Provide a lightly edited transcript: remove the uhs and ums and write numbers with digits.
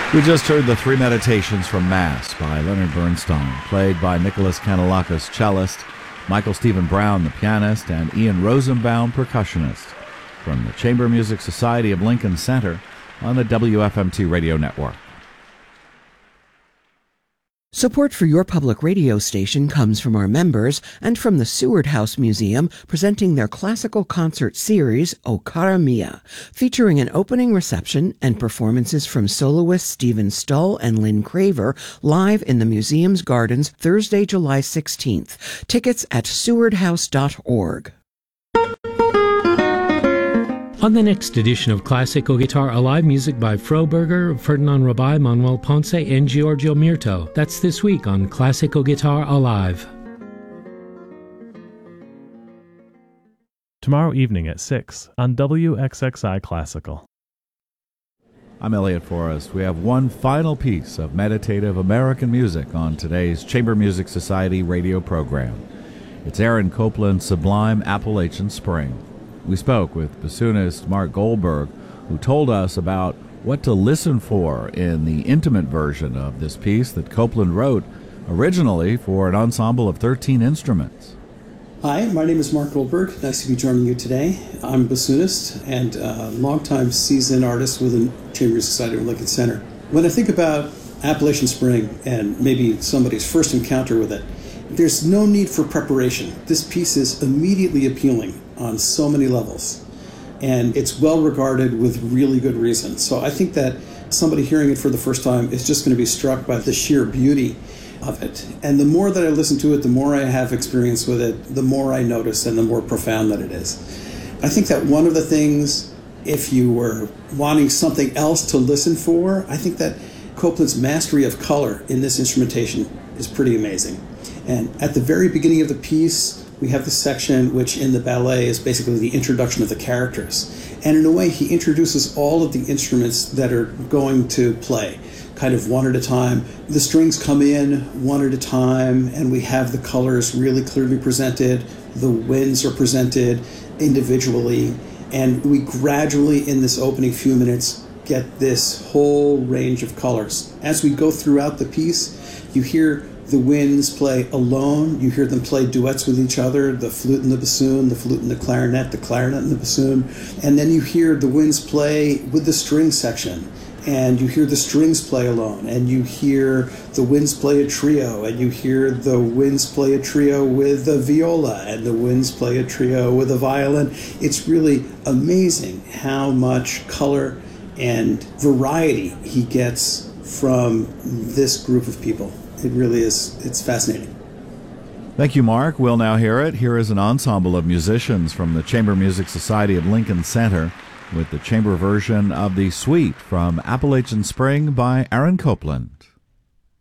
We just heard the three meditations from Mass by Leonard Bernstein, played by Nicholas Kanellakis, cellist, Michael Stephen Brown, the pianist, and Ian Rosenbaum, percussionist, from the Chamber Music Society of Lincoln Center on the WFMT radio network. Support for your public radio station comes from our members and from the Seward House Museum, presenting their classical concert series, O Cara Mia, featuring an opening reception and performances from soloists Stephen Stull and Lynn Craver live in the museum's gardens Thursday, July 16th. Tickets at sewardhouse.org. On the next edition of Classical Guitar Alive, music by Froberger, Ferdinand Rabai, Manuel Ponce, and Giorgio Mirto. That's this week on Classical Guitar Alive. Tomorrow evening at 6 on WXXI Classical. I'm Elliot Forrest. We have one final piece of meditative American music on today's Chamber Music Society radio program. It's Aaron Copland's Sublime Appalachian Spring. We spoke with bassoonist Mark Goldberg, who told us about what to listen for in the intimate version of this piece that Copland wrote originally for an ensemble of 13 instruments. Hi, my name is Mark Goldberg. Nice to be joining you today. I'm a bassoonist and a longtime seasoned artist with the Chamber Music Society of Lincoln Center. When I think about Appalachian Spring and maybe somebody's first encounter with it, there's no need for preparation. This piece is immediately appealing on so many levels, and it's well regarded with really good reason. So I think that somebody hearing it for the first time is just going to be struck by the sheer beauty of it. And the more that I listen to it, the more I have experience with it, the more I notice and the more profound that it is. I think that one of the things, if you were wanting something else to listen for, I think that Copland's mastery of color in this instrumentation is pretty amazing. And at the very beginning of the piece, we have the section which in the ballet is basically the introduction of the characters. And in a way, he introduces all of the instruments that are going to play, kind of one at a time. The strings come in one at a time, and we have the colors really clearly presented. The winds are presented individually. And we gradually, in this opening few minutes, get this whole range of colors. As we go throughout the piece, you hear the winds play alone, you hear them play duets with each other, the flute and the bassoon, the flute and the clarinet and the bassoon, and then you hear the winds play with the string section, and you hear the strings play alone, and you hear the winds play a trio, and you hear the winds play a trio with the viola, and the winds play a trio with a violin. It's really amazing how much color and variety he gets from this group of people. It really is. It's fascinating. Thank you, Mark. We'll now hear it. Here is an ensemble of musicians from the Chamber Music Society of Lincoln Center with the chamber version of the suite from Appalachian Spring by Aaron Copland.